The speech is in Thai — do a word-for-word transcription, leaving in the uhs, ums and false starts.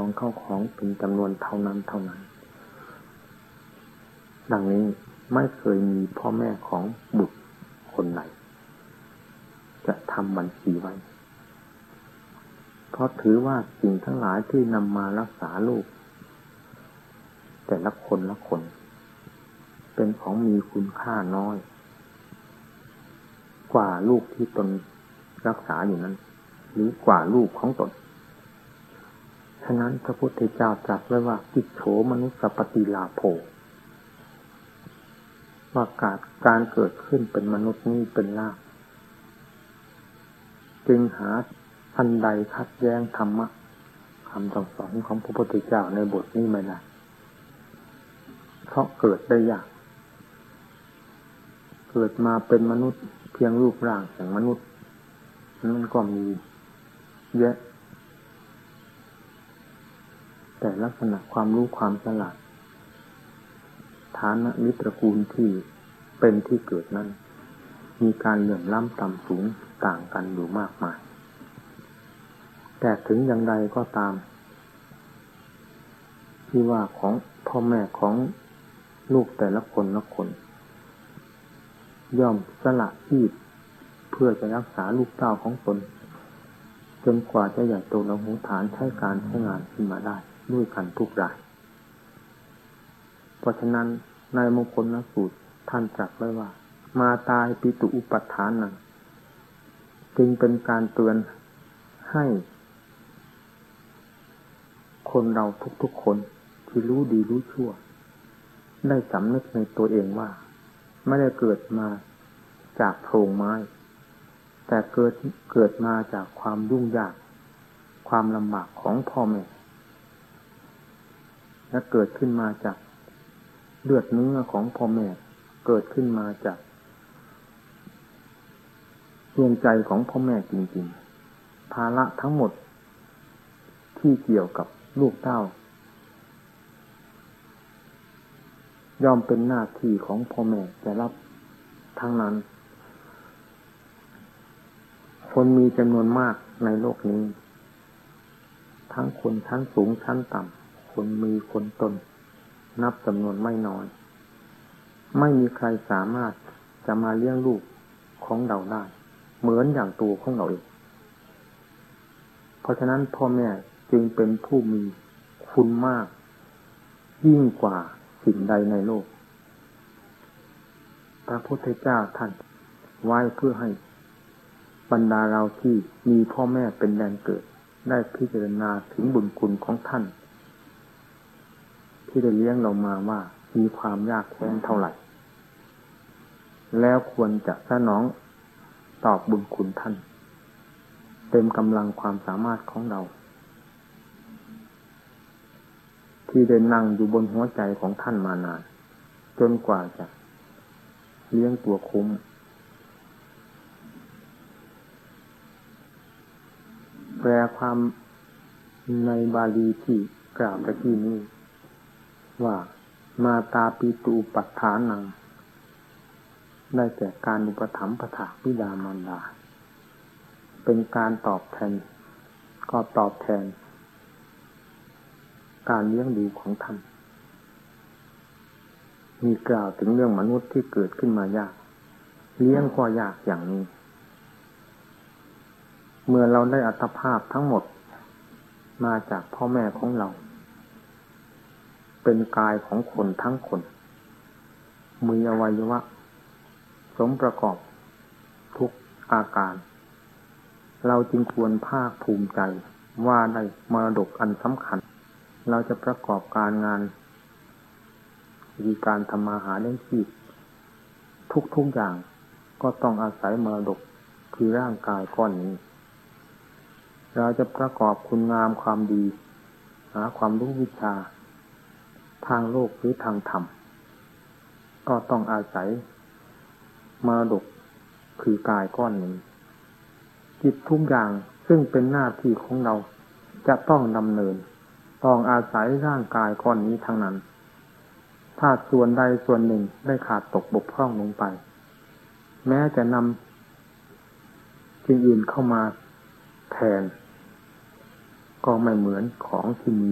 องเข้าของเป็นจำนวนเท่านั้นเท่านั้นดังนี้ไม่เคยมีพ่อแม่ของบุตรคนไหนจะทำบัญชีไว้เพราะถือว่าสิ่งทั้งหลายที่นำมารักษาลูกแต่ละคนละคนเป็นของมีคุณค่าน้อยกว่าลูกที่ตนรักษาอยู่นั้นหรือกว่าลูกของตนฉะนั้นพระพุทธเจ้าตรัสไว้ว่าอิจโฉมนุสสปฏิลาโภว่าการการเกิดขึ้นเป็นมนุษย์นี้เป็นลาภจึงหาอันใดขัดแย้งธรรมะคำสอนของพระพุทธเจ้าในบทนี้ไม่ได้เพราะเกิดได้ยากเกิดมาเป็นมนุษย์เพียงรูปร่างอย่างมนุษย์นั้นก็มีเยอะแต่ลักษณะความรู้ความฉลาดฐานะวิตระกูลที่เป็นที่เกิดนั้นมีการเหลื่อมล้ำต่ำสูงต่างกันอยู่มากมายแต่ถึงอย่างไรก็ตามที่ว่าของพ่อแม่ของลูกแต่ละคนละคนย่อมสละชีพเพื่อจะรักษาลูกเต้าของตนจนกว่าจะใหญ่โตและหูฐานใช้การใช้งานขึ้นมาได้ด้วยกันทุกรายเพราะฉะนั้นในมงคลสูตรท่านตรัสไว้ว่ามาตาปิตุอุปัฏฐานังจึงเป็นการเตือนให้คนเราทุกๆคนที่รู้ดีรู้ชั่วได้สำนึกในตัวเองว่าไม่ได้เกิดมาจากโพรงไม้แต่เกิดเกิดมาจากความยุ่งยากความลำบากของพ่อแม่และเกิดขึ้นมาจากเลือดเนื้อของพ่อแม่เกิดขึ้นมาจากดวงใจของพ่อแม่จริงๆภาระทั้งหมดที่เกี่ยวกับลูกเต้าย่อมเป็นหน้าที่ของพ่อแม่จะรับทั้งนั้นคนมีจำนวนมากในโลกนี้ทั้งคนชั้นสูงชั้นต่ำคนมีคนตนนับจำนวนไม่น้อยไม่มีใครสามารถจะมาเลี้ยงลูกของเราได้เหมือนอย่างตัวของเราเองเพราะฉะนั้นพ่อแม่จึงเป็นผู้มีคุณมากยิ่งกว่าสิ่งใดในโลกพระพุทธเจ้าท่านไว้เพื่อให้บรรดาเราที่มีพ่อแม่เป็นแดนเกิดได้พิจารณาถึงบุญคุณของท่านที่ได้เลี้ยงเรามาว่ามีความยากแค้นเท่าไหร่แล้วควรจะสนองตอบบุญคุณท่านเต็มกำลังความสามารถของเราที่ได้นั่งอยู่บนหัวใจของท่านมานานจนกว่าจะเลี้ยงตัวคุ้มแปลความในบาลีที่กล่าวตะกี้นี้ว่ามาตาปิตุอุปัฏฐานังได้แก่การอุปถัมภ์ประถากบิดามารดาเป็นการตอบแทนก็ตอบแทนการเลี้ยงดูของท่านมีกล่าวถึงเรื่องมนุษย์ที่เกิดขึ้นมายากเลี้ยงก็ยากอย่างนี้เมื่อเราได้อัตภาพทั้งหมดมาจากพ่อแม่ของเราเป็นกายของคนทั้งคนมีอวัยวะสมประกอบทุกอาการเราจึงควรภาคภูมิใจว่าได้มรดกอันสำคัญเราจะประกอบการงานมีการทำมาหาเลี้ยงชีพทุกๆอย่างก็ต้องอาศัยมรดกคือร่างกายก้อนนี้เราจะประกอบคุณงามความดีหาความรู้วิชาทางโลกหรือทางธรรมก็ต้องอาศัยมรดกคือกายก้อนนี้จิตทุกอย่างซึ่งเป็นหน้าที่ของเราจะต้องดำเนินต้องอาศัยร่างกายก้อนนี้ทั้งนั้นถ้าส่วนใดส่วนหนึ่งได้ขาดตกบกพร่องลงไปแม้จะนำสิ่งอื่นเข้ามาแทนก็ไม่เหมือนของที่มี